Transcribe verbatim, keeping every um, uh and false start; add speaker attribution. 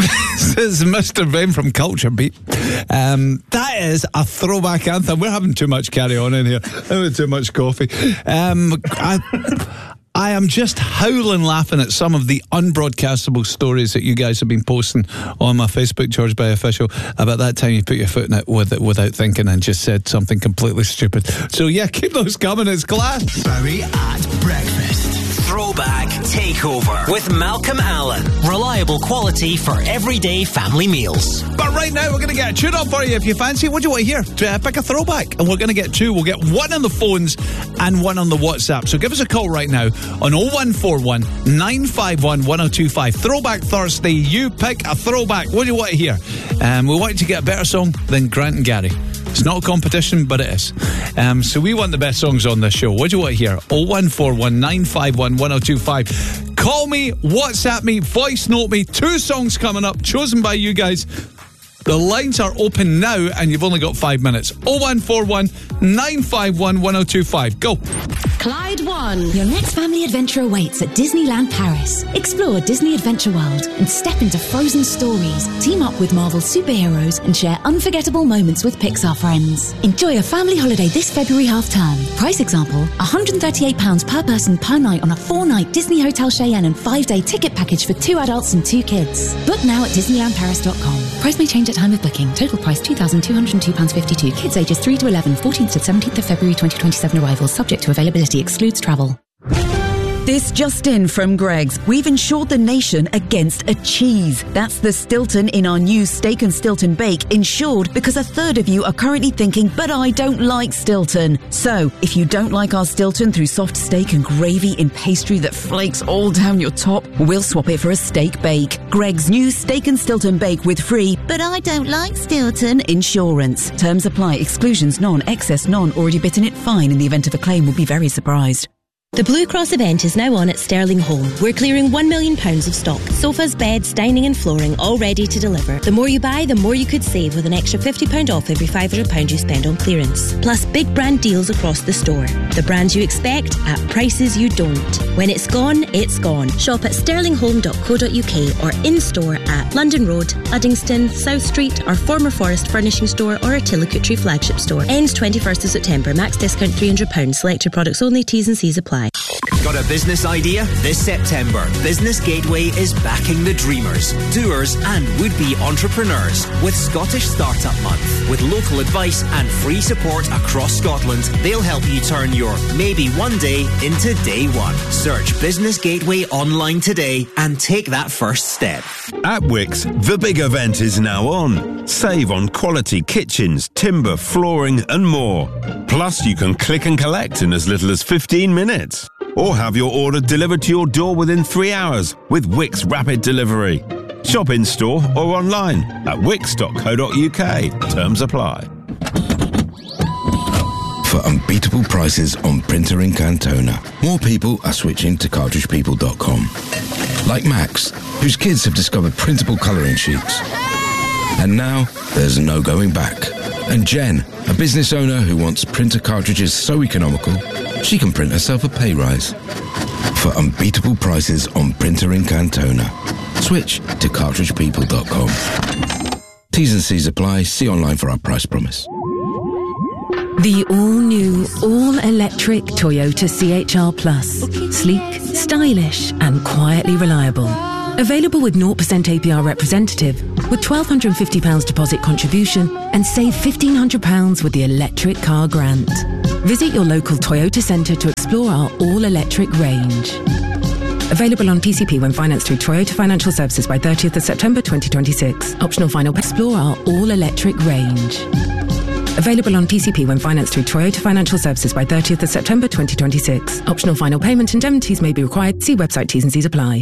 Speaker 1: This is Mister Ben from Culture Beat. Um, that is a throwback anthem. We're having too much carry on in here. Having too much coffee. Um, I... I am just howling laughing at some of the unbroadcastable stories that you guys have been posting on my Facebook, George Bay Official, about that time you put your foot in it with, without thinking and just said something completely stupid. So yeah, keep those coming, it's class.
Speaker 2: Barry at breakfast. Throwback Takeover with Malcolm Allen. Reliable quality for everyday family meals.
Speaker 1: But right now we're going to get a tune up for you if you fancy. What do you want to hear? Uh, pick a throwback, and we're going to get two. We'll get one on the phones and one on the WhatsApp. So give us a call right now on oh one four one, nine five one, one oh two five. Throwback Thursday. You pick a throwback. What do you want to hear? Um, we want you to get a better song than Grant and Gary. It's not a competition, but it is. Um, so we want the best songs on this show. What do you want to hear? oh one four one, nine five one, one oh two five. Call me, WhatsApp me, voice note me. Two songs coming up, chosen by you guys. The lines are open now, and you've only got five minutes. oh one four one, nine five one, one oh two five. Go.
Speaker 3: Clyde One. Your next family adventure awaits at Disneyland Paris. Explore Disney Adventure World and step into frozen stories. Team up with Marvel superheroes and share unforgettable moments with Pixar friends. Enjoy a family holiday this February half-term. Price example, one hundred thirty-eight pounds per person per night on a four-night Disney Hotel Cheyenne and five-day ticket package for two adults and two kids. Book now at disneyland paris dot com. Price may change at time of booking. Total price two thousand two hundred two pounds fifty-two. Kids ages three to eleven, fourteenth to seventeenth of February twenty twenty-seven arrivals. Subject to availability. Excludes travel.
Speaker 4: This just in from Greggs. We've insured the nation against a cheese. That's the Stilton in our new Steak and Stilton Bake, insured because a third of you are currently thinking, but I don't like Stilton. So, if you don't like our Stilton through soft steak and gravy in pastry that flakes all down your top, we'll swap it for a steak bake. Greggs' new Steak and Stilton Bake with free, but I don't like Stilton insurance. Terms apply. Exclusions non. Excess non. Already bitten it fine in the event of a claim. Will be very surprised.
Speaker 5: The Blue Cross event is now on at Sterling Home. We're clearing one million pounds of stock. Sofas, beds, dining and flooring, all ready to deliver. The more you buy, the more you could save with an extra fifty pounds off every five hundred pounds you spend on clearance. Plus big brand deals across the store. The brands you expect at prices you don't. When it's gone, it's gone. Shop at sterling home dot co dot uk or in-store at London Road, Uddingston, South Street, our former Forest Furnishing Store or our Tillicottree flagship store. Ends twenty-first of September. Max discount three hundred pounds. Selected products only. T's and C's apply.
Speaker 2: Got a business idea? This September, Business Gateway is backing the dreamers, doers and would-be entrepreneurs with Scottish Startup Month. With local advice and free support across Scotland, they'll help you turn your maybe one day into day one. Search Business Gateway online today and take that first step.
Speaker 6: At Wickes, the big event is now on. Save on quality kitchens, timber, flooring and more. Plus, you can click and collect in as little as fifteen minutes. Or have your order delivered to your door within three hours with Wickes Rapid Delivery. Shop in store or online at wickes dot co dot uk. Terms apply.
Speaker 7: For unbeatable prices on printer ink and toner, more people are switching to cartridge people dot com. Like Max, whose kids have discovered printable colouring sheets. And now, there's no going back. And Jen, a business owner who wants printer cartridges so economical, she can print herself a pay rise. For unbeatable prices on printer ink and toner, switch to cartridge people dot com. T's and C's apply. See online for our price promise.
Speaker 8: The all-new, all-electric Toyota C H R Plus. Sleek, stylish and quietly reliable. Available with zero percent A P R representative, with one thousand two hundred fifty pounds deposit contribution and save fifteen hundred pounds with the electric car grant. Visit your local Toyota centre to explore our all-electric range. Available on P C P when financed through Toyota Financial Services by thirtieth of September twenty twenty-six. Optional final. Explore our all-electric range. Available on P C P when financed through Toyota Financial Services by thirtieth of September twenty twenty-six. Optional final payment indemnities may be required. See website. T's and C's apply.